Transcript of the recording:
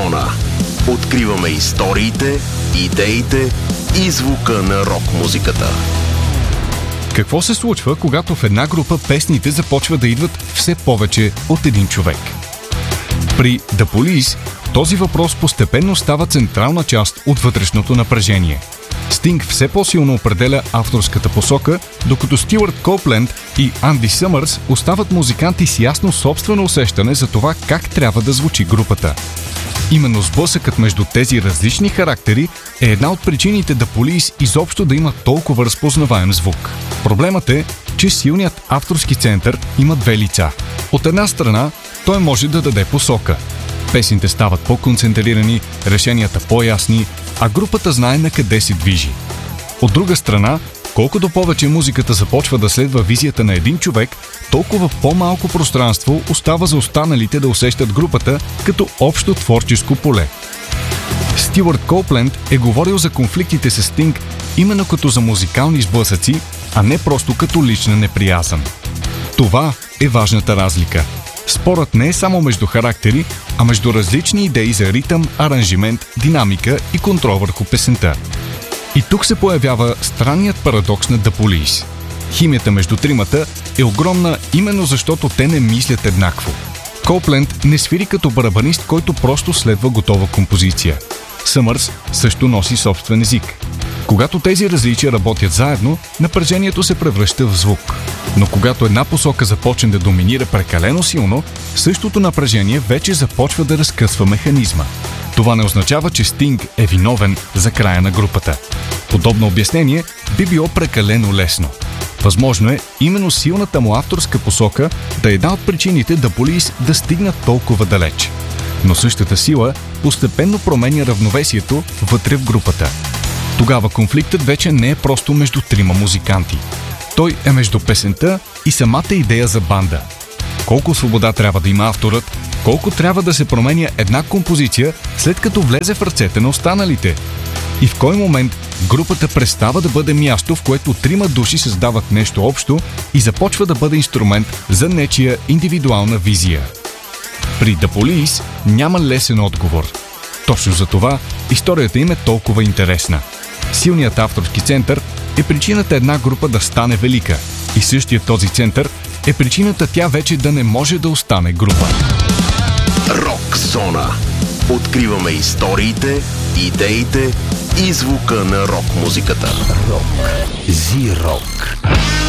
Зона. Откриваме историите, идеите и звука на рок-музиката. Какво се случва, когато в една група песните започват да идват все повече от един човек? При The Police този въпрос постепенно става централна част от вътрешното напрежение. Стинг все по-силно определя авторската посока, докато Стюарт Коупленд и Анди Съмърс остават музиканти с ясно собствено усещане за това как трябва да звучи групата. Именно сблъсъкът между тези различни характери е една от причините The Police изобщо да има толкова разпознаваем звук. Проблемът е, че силният авторски център има две лица. От една страна, той може да даде посока. Песните стават по-концентрирани, решенията по-ясни, а групата знае на къде се движи. От друга страна, колкото повече музиката започва да следва визията на един човек, толкова по-малко пространство остава за останалите да усещат групата като общо творческо поле. Стюарт Коупленд е говорил за конфликтите с Стинг именно като за музикални сблъсъци, а не просто като лична неприязън. Това е важната разлика. Спорът не е само между характери, а между различни идеи за ритъм, аранжимент, динамика и контрол върху песента. И тук се появява странният парадокс на The Police. Химията между тримата е огромна именно защото те не мислят еднакво. Коупленд не свири като барабанист, който просто следва готова композиция. Съмърс също носи собствен език. Когато тези различия работят заедно, напрежението се превръща в звук. Но когато една посока започне да доминира прекалено силно, същото напрежение вече започва да разкъсва механизма. Това не означава, че Стинг е виновен за края на групата. Подобно обяснение би било прекалено лесно. Възможно е именно силната му авторска посока да е една от причините The Police да стигнат толкова далеч. Но същата сила постепенно променя равновесието вътре в групата. Тогава конфликтът вече не е просто между трима музиканти. Той е между песента и самата идея за банда. Колко свобода трябва да има авторът, колко трябва да се променя една композиция, след като влезе в ръцете на останалите. И в кой момент групата престава да бъде място, в което трима души създават нещо общо и започва да бъде инструмент за нечия индивидуална визия. При The Police няма лесен отговор. Точно за това историята им е толкова интересна. Силният авторски център е причината една група да стане велика. И същия този център е причината тя вече да не може да остане група. Рок Зона. Откриваме историите, идеите и звука на рок-музиката. Рок. Зи-рок.